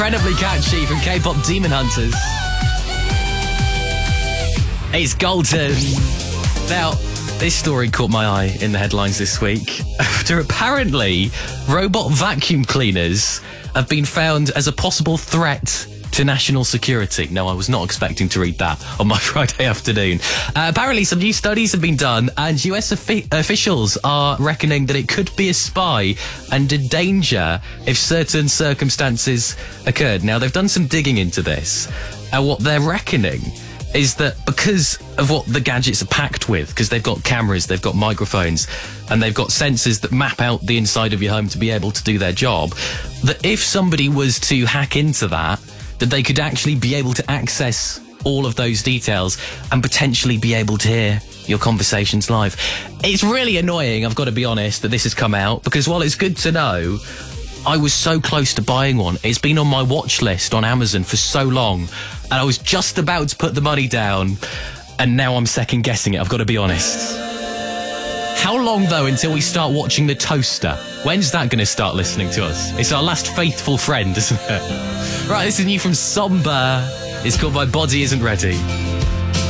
Incredibly catchy from K-pop Demon Hunters. It's Golden. Now, this story caught my eye in the headlines this week after apparently robot vacuum cleaners have been found as a possible threat to national security. No, I was not expecting to read that on my Friday afternoon. Apparently, some new studies have been done, and US officials are reckoning that it could be a spy and a danger if certain circumstances occurred. Now, they've done some digging into this, and what they're reckoning is that because of what the gadgets are packed with, because they've got cameras, they've got microphones, and they've got sensors that map out the inside of your home to be able to do their job, that if somebody was to hack into that they could actually be able to access all of those details and potentially be able to hear your conversations live. It's really annoying, I've got to be honest, that this has come out, because while it's good to know, I was so close to buying one. It's been on my watch list on Amazon for so long, and I was just about to put the money down, and now I'm second guessing it, I've got to be honest. How long, though, until we start watching The Toaster? When's that going to start listening to us? It's our last faithful friend, isn't it? Right, this is new from Somber. It's called My Body Isn't Ready.